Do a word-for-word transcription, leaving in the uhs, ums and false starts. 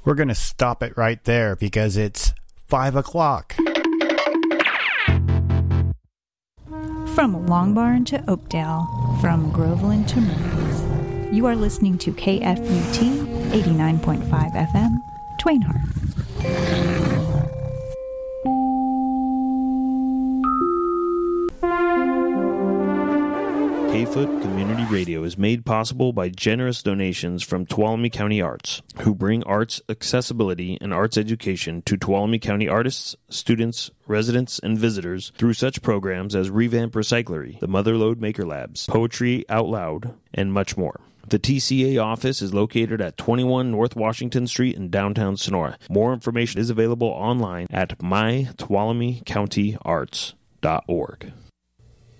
We're going to stop it right there because it's five o'clock. From Longbarn to Oakdale, from Groveland to Murray's, you are listening to K F U T eighty-nine point five F M, Twainhart. Hayfoot Community Radio is made possible by generous donations from Tuolumne County Arts, who bring arts accessibility and arts education to Tuolumne County artists, students, residents, and visitors through such programs as Revamp Recyclery, the Motherlode Maker Labs, Poetry Out Loud, and much more. The T C A office is located at twenty-one North Washington Street in downtown Sonora. More information is available online at my tuolumne county arts dot org.